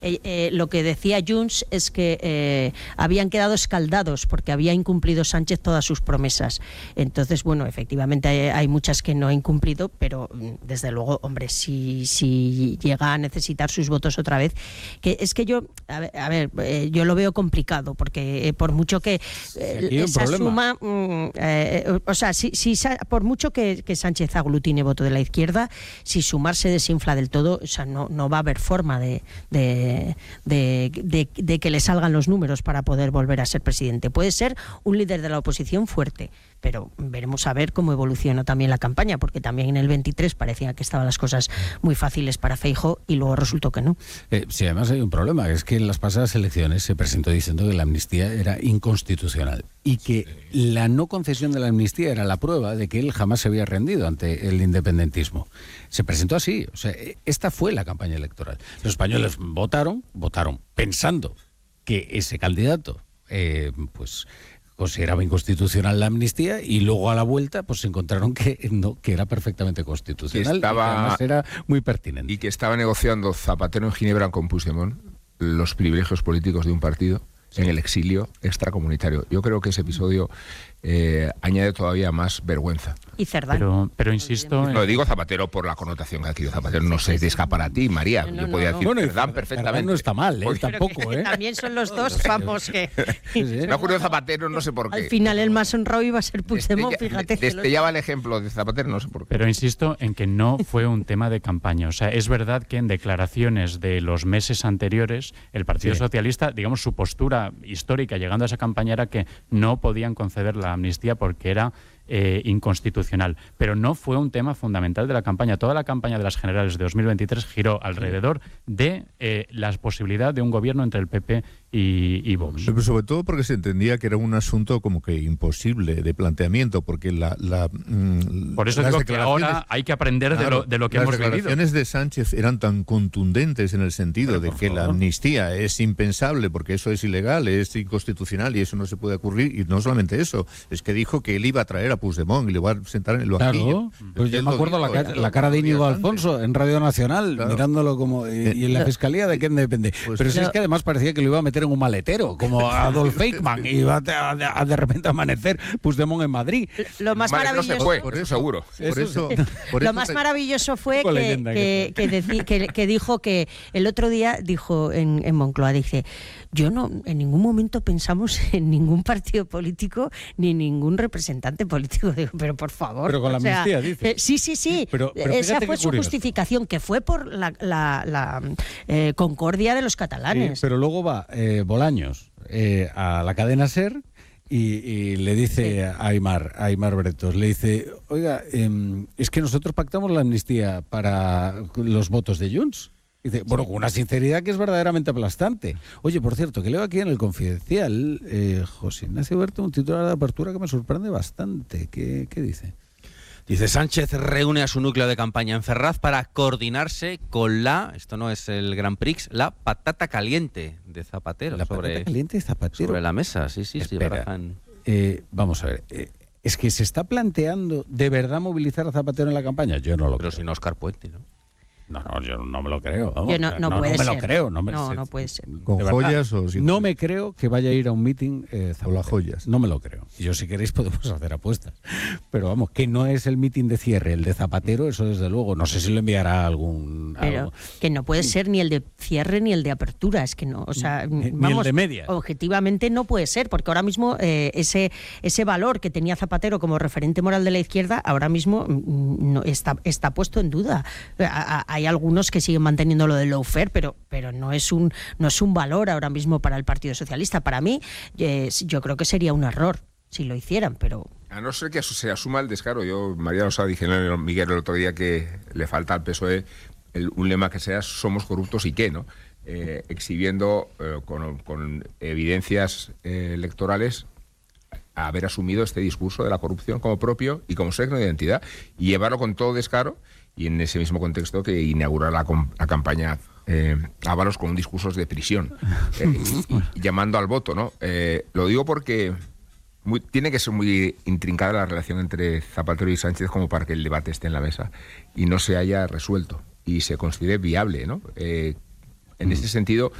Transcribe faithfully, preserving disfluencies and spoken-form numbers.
Eh, eh, lo que decía Junts es que eh, habían quedado escaldados porque había incumplido Sánchez todas sus promesas. Entonces, bueno, efectivamente hay, hay muchas que no ha incumplido, pero desde luego, hombre, si, si llega a necesitar sus votos otra vez, que es que yo, a ver, a ver eh, yo lo veo complicado, porque eh, por mucho que eh, esa suma, mm, eh, o sea, si, si por mucho que, que Sánchez aglutine voto de la izquierda, si sumar se desinfla del todo, o sea, no, no va a haber forma de, de De, de, de, de que le salgan los números para poder volver a ser presidente. Puede ser un líder de la oposición fuerte, pero veremos a ver cómo evoluciona también la campaña, porque también en el veintitrés parecía que estaban las cosas muy fáciles para Feijóo y luego resultó que no. Eh, sí, además hay un problema, es que en las pasadas elecciones se presentó diciendo que la amnistía era inconstitucional y que la no concesión de la amnistía era la prueba de que él jamás se había rendido ante el independentismo. Se presentó así, o sea, esta fue la campaña electoral. Los españoles votaron, votaron pensando que ese candidato, eh, pues... consideraba inconstitucional la amnistía y luego a la vuelta pues se encontraron que no, que era perfectamente constitucional, que estaba, y que además era muy pertinente. Y que estaba negociando Zapatero en Ginebra con Puigdemont los privilegios políticos de un partido sí. en el exilio extracomunitario. Yo creo que ese episodio eh, añade todavía más vergüenza. Y Cerdán. Pero, pero insisto... No, digo Zapatero por la connotación que ha adquirido Zapatero. No se te escapa para ti, María. No, no, Yo podía no, decir no. Cerdán perfectamente. Cerdán no está mal, ¿eh? Tampoco, ¿eh? También son los dos, vamos, que... Sí, sí. Me ha ocurrido Zapatero, no sé por qué. Al final el más honrado iba a ser Puigdemont, fíjate. Destellaba el ejemplo de Zapatero, no sé por qué. Pero insisto en que no fue un tema de campaña. O sea, es verdad que en declaraciones de los meses anteriores, el Partido sí. Socialista, digamos, su postura histórica llegando a esa campaña era que no podían conceder la amnistía porque era eh, inconstitucional. Pero no fue un tema fundamental de la campaña. Toda la campaña de las generales de dos mil veintitrés giró alrededor de eh, la posibilidad de un gobierno entre el P P y, y Vox. Pero sobre todo porque se entendía que era un asunto como que imposible de planteamiento, porque la... la mm, Por eso digo que ahora hay que aprender claro, de, lo, de lo que hemos vivido. Las declaraciones de Sánchez eran tan contundentes en el sentido pero, de que favor. la amnistía es impensable porque eso es ilegal, es inconstitucional y eso no se puede ocurrir. Y no solamente eso, es que dijo que él iba a traer a Puigdemont y le iba a sentar en el banquillo. Claro, pues yo me acuerdo dijo, la, cara, la cara de Íñigo Alfonso en Radio Nacional, claro. mirándolo como... Y, y en la Fiscalía, ¿de quién depende? Pues, pero si no. es que además parecía que lo iba a meter en un maletero, como Adolf Eichmann, y iba a, a, a de repente amanecer Puigdemont en Madrid. Lo más vale, maravilloso... No se fue, por eso seguro. Por eso, por lo eso más te... maravilloso fue que, que, que, decí, que, que dijo que el otro día, dijo en, en Moncloa, dice, yo no, en ningún momento pensamos en ningún partido político ni ningún representante político. Digo, pero por favor. Pero con la amnistía, o sea, dice. Eh, sí, sí, sí. Pero, pero esa fue su justificación, que fue por la, la, la eh, concordia de los catalanes. Sí, pero luego va eh, Bolaños eh, a la cadena SER y, y le dice sí. a Aimar, a Aimar Bretos, le dice, oiga, eh, es que nosotros pactamos la amnistía para los votos de Junts. Dice, bueno, con una sinceridad que es verdaderamente aplastante. Oye, por cierto, que leo aquí en el Confidencial, eh, José Ignacio Berto, un titular de apertura que me sorprende bastante. ¿Qué, qué dice? Dice, Sánchez reúne a su núcleo de campaña en Ferraz para coordinarse con la, esto no es el Grand Prix, la patata caliente de Zapatero. La sobre, patata caliente de Zapatero. Sobre la mesa, sí, sí, sí. Espera, eh, vamos a ver, eh, ¿es que se está planteando de verdad movilizar a Zapatero en la campaña? Yo no lo Pero creo. sin Óscar Puente, ¿no? No, no, yo no me lo creo. Vamos. Yo no, no, no, puede no me ser. lo creo. No, me, no, se, no puede ser. ¿Con joyas o sin No me creo que vaya a ir a un meeting eh, o las joyas. No me lo creo. Y yo, si queréis, podemos hacer apuestas. Pero vamos, que no es el meeting de cierre, el de Zapatero, eso desde luego. No sé si lo enviará algún... Pero algo. que no puede ser ni el de cierre ni el de apertura. Es que no, o sea, ni, vamos, ni el de media. Objetivamente no puede ser, porque ahora mismo eh, ese, ese valor que tenía Zapatero como referente moral de la izquierda, ahora mismo no, está, está puesto en duda. Hay algunos que siguen manteniendo lo del lawfare, pero, pero no es un no es un valor ahora mismo para el Partido Socialista. Para mí, eh, yo creo que sería un error si lo hicieran, pero... A no ser que se asuma el descaro. Yo, María Rosada, dije en Miguel el otro día que le falta al P S O E el, un lema que sea somos corruptos y qué, ¿no? Eh, exhibiendo eh, con, con evidencias eh, electorales haber asumido este discurso de la corrupción como propio y como signo de identidad y llevarlo con todo descaro. Y en ese mismo contexto que inaugura la, la campaña eh, Ábalos con un discurso de prisión, eh, y, y llamando al voto, ¿no? Eh, lo digo porque muy, tiene que ser muy intrincada la relación entre Zapatero y Sánchez como para que el debate esté en la mesa y no se haya resuelto y se considere viable, ¿no? Eh, En ese sentido,